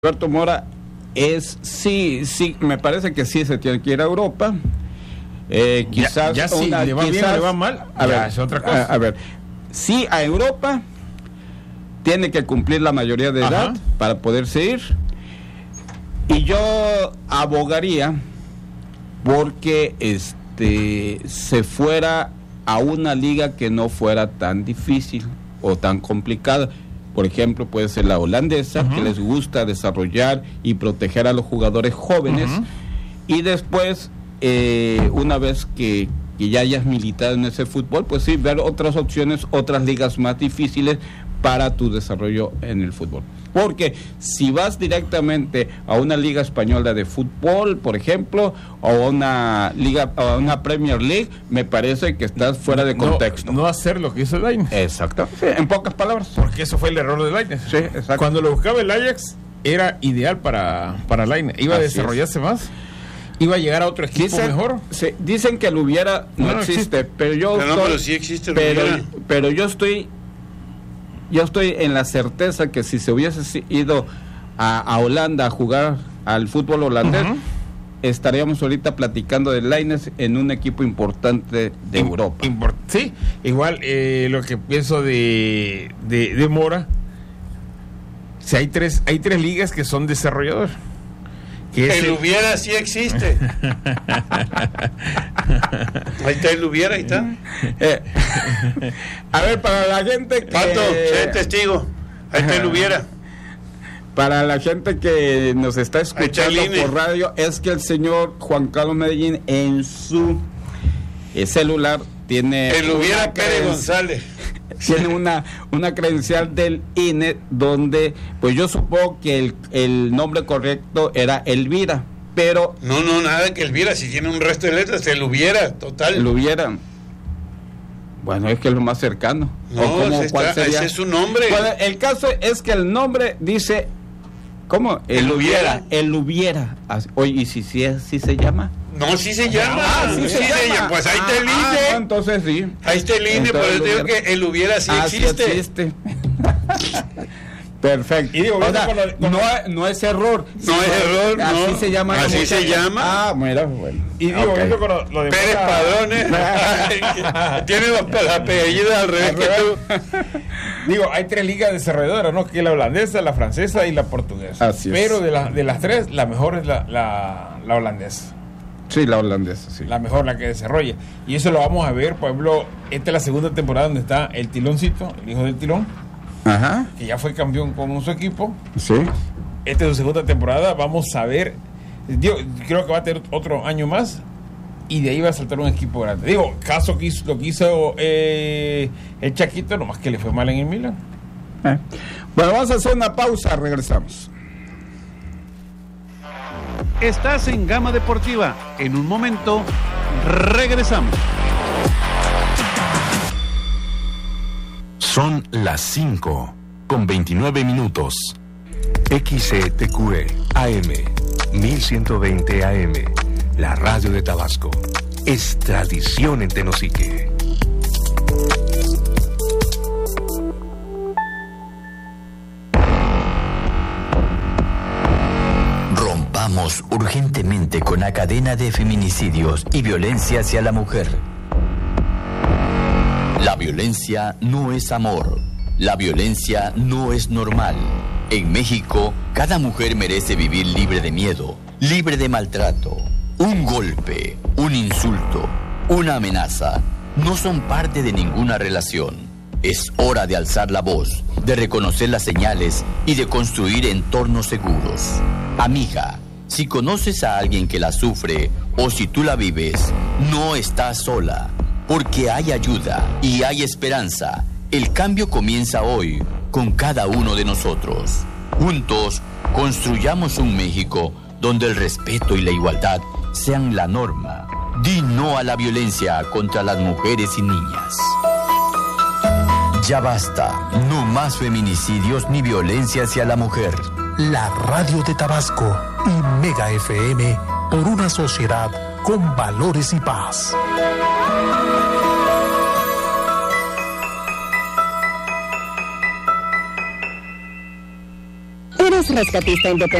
Alberto Mora sí, me parece que sí se tiene que ir a Europa. Quizás ya si le va bien o le va mal, es otra cosa. A ver, sí a Europa tiene que cumplir la mayoría de edad para poderse ir. Y yo abogaría porque se fuera a una liga que no fuera tan difícil o tan complicada. Por ejemplo, puede ser la holandesa, que les gusta desarrollar y proteger a los jugadores jóvenes. Y después, una vez que ya hayas militado en ese fútbol, pues sí, ver otras opciones, otras ligas más difíciles para tu desarrollo en el fútbol. Porque si vas directamente a una liga española de fútbol, por ejemplo, o a una liga, o a una Premier League, me parece que estás fuera de contexto. No hacer lo que hizo el Lainez. Exacto, sí, en pocas palabras. Porque eso fue el error del Lainez. Sí, exacto. Cuando lo buscaba el Ajax, era ideal para Lainez. Iba a desarrollarse más. Iba a llegar a otro equipo mejor. Sí, dicen que el Hubiera no existe, pero pero sí existe el pero yo estoy en la certeza que si se hubiese ido a Holanda a jugar al fútbol holandés, estaríamos ahorita platicando de Lainez en un equipo importante de Europa. Sí, igual lo que pienso de Mora, si hay tres ligas que son desarrolladores. El Hubiera sí existe. Ahí está el Hubiera, ahí está. A ver, para la gente que... Pato, sé testigo. Ahí está el Hubiera. Para la gente que nos está escuchando por radio, es que el señor Juan Carlos Medellín en su celular tiene... El Hubiera Pérez González. Tiene una credencial del INE donde, pues yo supongo que el nombre correcto era Elvira, pero... No, nada que Elvira, si tiene un resto de letras, el Hubiera, total. El Hubiera. Bueno, es que es lo más cercano. No, ese es su nombre. Bueno, el caso es que el nombre dice... ¿Cómo? El Hubiera. El Hubiera. Oye, ¿y si se llama? No, sí se llama. Sí se llama. Pues ahí está el INE. No, entonces sí. Ahí está el INE, por eso digo que el Hubiera sí existe. Sí existe. Perfecto. Y digo, o sea, no es error. No es error, así no. se llama. Así se llama. Ah, mira, bueno. Y digo, viendo con lo de Pérez Padrones. Tiene los apellidos al revés que tú. Digo, hay tres ligas desarrolladoras, ¿no? Que es la holandesa, la francesa y la portuguesa. Así es. Pero de las tres, la mejor es la holandesa. Sí, la holandesa, sí. La mejor, la que desarrolla. Y eso lo vamos a ver, por ejemplo, esta es la segunda temporada donde está el Tiloncito, el hijo del Tilón. Ajá. Que ya fue campeón con su equipo. Sí. Esta es su segunda temporada. Vamos a ver. Digo, creo que va a tener otro año más. Y de ahí va a saltar un equipo grande. Digo, caso que lo que hizo el Chaquito, nomás que le fue mal en el Milan. Bueno, vamos a hacer una pausa. Regresamos. Estás en Gama Deportiva. En un momento, regresamos. Son las 5:29. XCTQE AM 1120 AM, la radio de Tabasco. Es tradición en Tenosique. Rompamos urgentemente con la cadena de feminicidios y violencia hacia la mujer. La violencia no es amor. La violencia no es normal. En México, cada mujer merece vivir libre de miedo, libre de maltrato. Un golpe, un insulto, una amenaza no son parte de ninguna relación. Es hora de alzar la voz, de reconocer las señales y de construir entornos seguros. Amiga, si conoces a alguien que la sufre o si tú la vives, no estás sola. Porque hay ayuda y hay esperanza. El cambio comienza hoy con cada uno de nosotros. Juntos, construyamos un México donde el respeto y la igualdad sean la norma. Di no a la violencia contra las mujeres y niñas. Ya basta. No más feminicidios ni violencia hacia la mujer. La radio de Tabasco y Mega FM por una sociedad con valores y paz. Somos Rescatista Independiente.